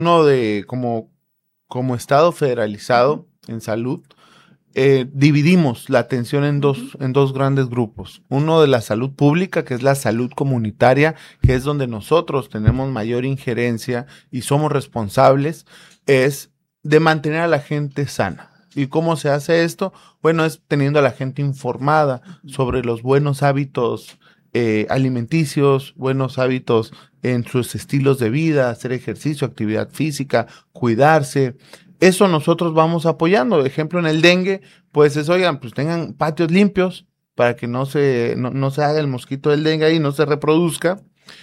uno de como Estado federalizado en salud, dividimos la atención en dos grandes grupos. Uno de la salud pública, que es la salud comunitaria, que es donde nosotros tenemos mayor injerencia y somos responsables, es de mantener a la gente sana. ¿Y cómo se hace esto? Bueno, es teniendo a la gente informada sobre los buenos hábitos alimenticios, buenos hábitos en sus estilos de vida, hacer ejercicio, actividad física, cuidarse. Eso nosotros vamos apoyando. Ejemplo, en el dengue, pues es, oigan, pues tengan patios limpios para que no se haga el mosquito del dengue ahí, no se reproduzca.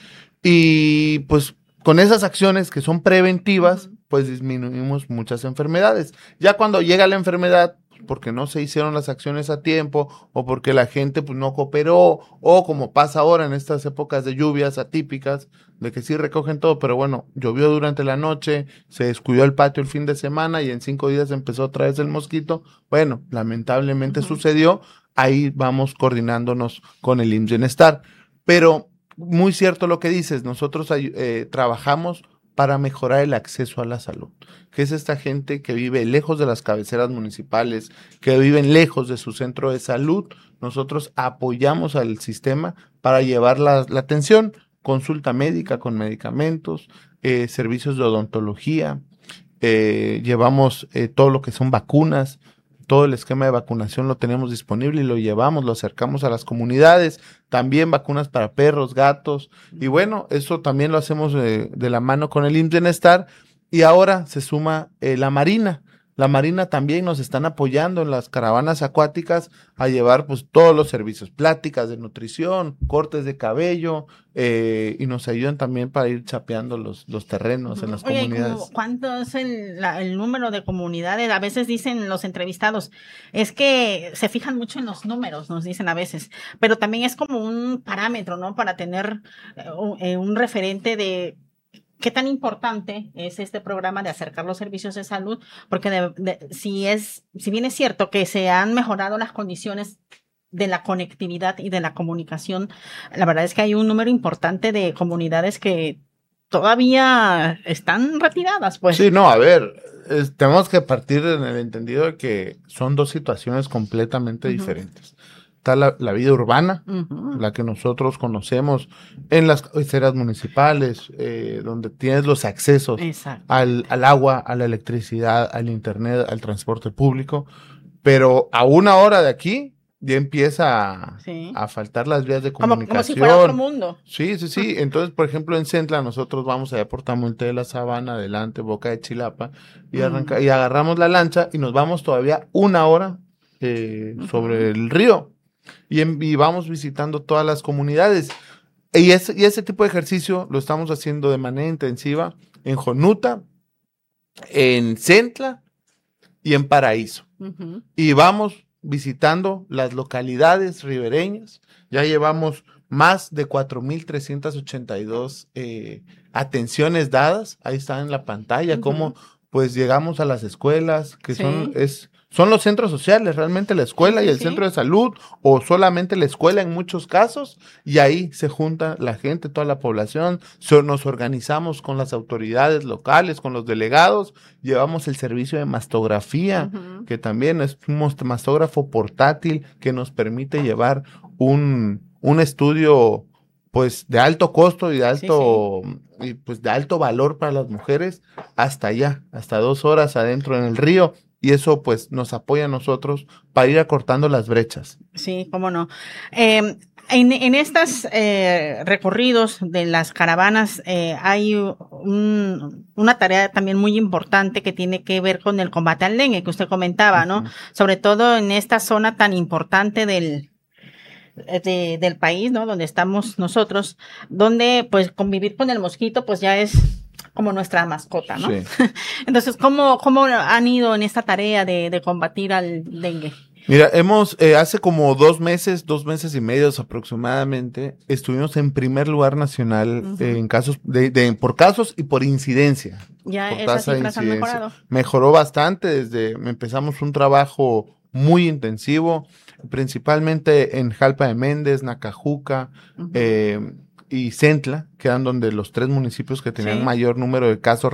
Y pues con esas acciones que son preventivas, pues disminuimos muchas enfermedades. Ya cuando llega la enfermedad, porque no se hicieron las acciones a tiempo o porque la gente pues no cooperó o como pasa ahora en estas épocas de lluvias atípicas, de que sí recogen todo, pero bueno, llovió durante la noche, se descuidó el patio el fin de semana y en 5 días empezó otra vez el mosquito. Bueno, lamentablemente sucedió, ahí vamos coordinándonos con el IMSS Bienestar. Pero muy cierto lo que dices, nosotros trabajamos para mejorar el acceso a la salud, que es esta gente que vive lejos de las cabeceras municipales, que viven lejos de su centro de salud. Nosotros apoyamos al sistema para llevar la atención, consulta médica con medicamentos, servicios de odontología, llevamos todo lo que son vacunas, todo el esquema de vacunación lo tenemos disponible y lo llevamos, lo acercamos a las comunidades, también vacunas para perros, gatos, y bueno, eso también lo hacemos de la mano con el IMSS Bienestar, y ahora se suma la Marina. La Marina también nos están apoyando en las caravanas acuáticas a llevar pues todos los servicios, pláticas de nutrición, cortes de cabello, y nos ayudan también para ir chapeando los terrenos en las Oye, ¿y comunidades. cuánto es el número de comunidades? A veces dicen los entrevistados, es que se fijan mucho en los números, nos dicen a veces, pero también es como un parámetro, ¿no? Para tener un referente de qué tan importante es este programa de acercar los servicios de salud, porque si bien es cierto que se han mejorado las condiciones de la conectividad y de la comunicación, la verdad es que hay un número importante de comunidades que todavía están retiradas, pues. Sí, no, a ver, tenemos que partir en el entendido de que son dos situaciones completamente diferentes. Está la vida urbana, la que nosotros conocemos en las cabeceras municipales, donde tienes los accesos Exacto. al agua, a la electricidad, al internet, al transporte público, pero a 1 hora de aquí ya empieza Sí. a faltar las vías de Como si fuera otro comunicación. mundo. Sí, sí, sí. Entonces, por ejemplo, en Centla nosotros vamos allá por Tamulte de la Sabana, adelante, Boca de Chilapa, y agarramos la lancha y nos vamos todavía 1 hora sobre el río y vamos visitando todas las comunidades. Y ese tipo de ejercicio lo estamos haciendo de manera intensiva en Jonuta, en Centla y en Paraíso. Y vamos visitando las localidades ribereñas. Ya llevamos más de 4,382 atenciones dadas. Ahí está en la pantalla, cómo pues llegamos a las escuelas, que Sí. son los centros sociales, realmente la escuela y el centro de salud, o solamente la escuela en muchos casos, y ahí se junta la gente, toda la población, nos organizamos con las autoridades locales, con los delegados, llevamos el servicio de mastografía, que también es un mastógrafo portátil que nos permite llevar un estudio pues de alto costo y de alto y pues de alto valor para las mujeres hasta allá, hasta 2 horas adentro en el río, y eso pues nos apoya a nosotros para ir acortando las brechas. Sí, cómo no. En estos recorridos de las caravanas hay una tarea también muy importante que tiene que ver con el combate al dengue que usted comentaba, ¿no? Sobre todo en esta zona tan importante del país, ¿no? Donde estamos nosotros, donde pues convivir con el mosquito pues ya es como nuestra mascota, ¿no? Sí. Entonces, ¿cómo han ido en esta tarea de combatir al dengue? Mira, hace como 2 meses y medio aproximadamente, estuvimos en primer lugar nacional en casos por casos y por incidencia. Ya Por esas tasa de cifras han incidencia. mejorado. Mejoró bastante empezamos un trabajo muy intensivo, principalmente en Jalpa de Méndez, Nacajuca, y Centla, que eran donde los 3 municipios que tenían mayor número de casos